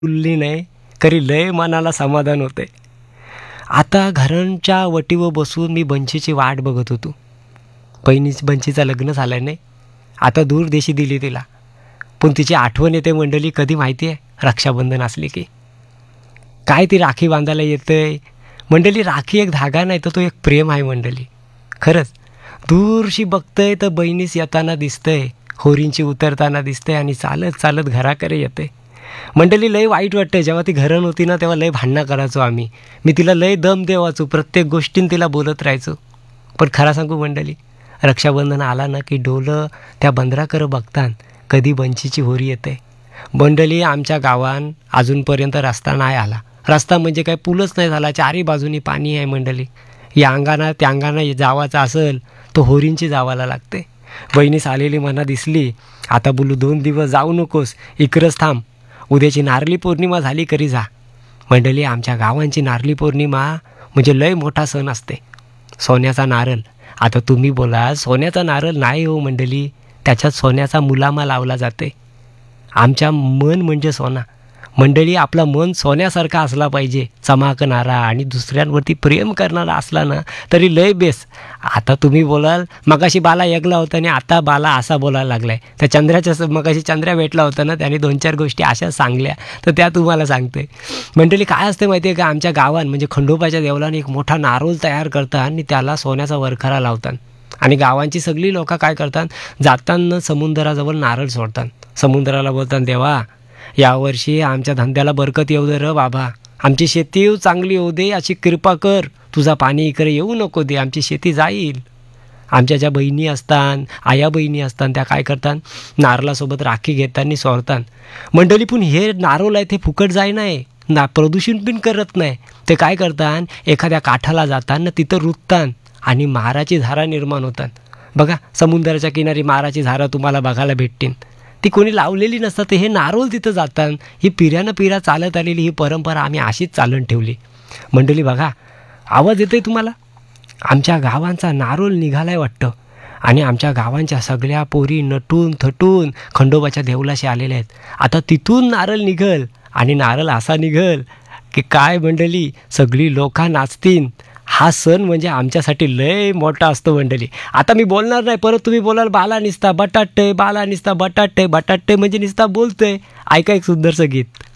बोलली नाही तरी लय मनाला समाधान होते. आता घरांच्या वटीवर बसून मी बंशीची वाट बघत होतो. बंशीचं लग्न झालं नाही, आता दूर देशी दिली तिला. पण तिची आठवण येते मंडळी कधी माहिती आहे, रक्षाबंधन असली की. काय ती राखी बांधायला येतंय मंडळी. राखी एक धागा नाही तर तो एक प्रेम आहे मंडळी. खरंच दूरशी बघतंय तर बहिणीस येताना दिसतंय, होरींची उतरताना दिसतंय आणि चालत चालत घराकडे येते. मंडळी लय वाईट वाटतं, जेव्हा ती घरं नव्हती ना तेव्हा लय भांडणं करायचो आम्ही. मी तिला लय दम देवाचो, प्रत्येक गोष्टीन तिला बोलत राहायचो. पण खरा सांगू मंडळी, रक्षाबंधन आला ना की डोलं त्या बंदराकडं बघतान कधी बंशीची होरी येते. मंडळी आमच्या गावान अजूनपर्यंत रस्ता नाही आला. रस्ता म्हणजे काय पुलच नाही झाला, चारी बाजूनी पाणी आहे मंडळी. या अंगाना त्या अंगाना जावाचं असेल तो होरींची जावाला लागते. बहिणीस आलेली मना दिसली, आता बोलू 2 दिवस जाऊ नकोस, इकडंच थांब, उद्याची नारळी पौर्णिमा झाली करी जा. मंडळी आमच्या गावांची नारळी पौर्णिमा म्हणजे लय मोठा सण असते. सोन्याचा नारळ. आता तुम्ही बोला सोन्याचा नारळ नाही हो मंडळी, त्याच्यात सोन्याचा मुलामा लावला जाते. आमच्या मन म्हणजे सोना मंडळी. आपला मन सोन्यासारखा असला पाहिजे, चमाकणारा आणि दुसऱ्यांवरती प्रेम करणारा असला ना तरी लय बेस. आता तुम्ही बोलाल मगाशी बाला एकला होता आणि आता बाला असा बोलायला लागलाय. त्या चंद्राच्या मगाशी चंद्रा भेटला होता ना, त्याने 2-4 गोष्टी अशा सांगल्या तर त्या तुम्हाला सांगते. मंडळी काय असते माहिती आहे का, आमच्या गावात म्हणजे खंडोबाच्या देवळाने एक मोठा नारोल तयार करतात आणि त्याला सोन्याचा वरखरा लावतात. आणि गावांची सगळी लोक काय करतात, जाताना समुद्राजवळ नारळ सोडतात. समुद्राला बोलतात, देवा यावर्षी आमच्या धंद्याला बरकत येऊ दे र बाबा, आमची शेती चांगली होऊ दे, अशी कृपा कर, तुझा पाणी इकडे येऊ नको दे, आमची शेती जाईल. आमच्या ज्या बहिणी असतात, आया बहिणी असतात, त्या काय करतात, नारळासोबत राखी घेताना सोडतात. मंडळी पण हे नारळ आहे ते फुकट जाय नाही ना, प्रदूषण पण करत नाही. ते काय करतात, एखाद्या काठाला जातात ना तिथं रुततात आणि माराची धारा निर्माण होतात. बघा समुद्राच्या किनारी माराची धारा तुम्हाला बघायला भेटतील. ती कोणी लावलेली नसतात, ते हे नारोल तिथं जातात. ही पिढ्यानं पिढ्या चालत आलेली ही परंपरा आम्ही अशीच चालून ठेवली. मंडळी बघा आवाज येतोय तुम्हाला, आमच्या गावांचा नारोल निघालाय वाटतं. आणि आमच्या गावांच्या सगळ्या पोरी नटून थटून खंडोबाच्या देवळाशी आलेल्या आहेत. आता तिथून नारळ निघल आणि नारळ असा निघल की काय मंडळी, सगळी लोक नाचतील. हा सण म्हणजे आमच्यासाठी लय मोठा असतो मंडळी. आता मी बोलणार नाही, परत तुम्ही बोलाल बाला निसता बटाटे, बाला निसता बटाटे. बटाटे म्हणजे निसता बोलतोय. ऐका एक सुंदरसं गीत.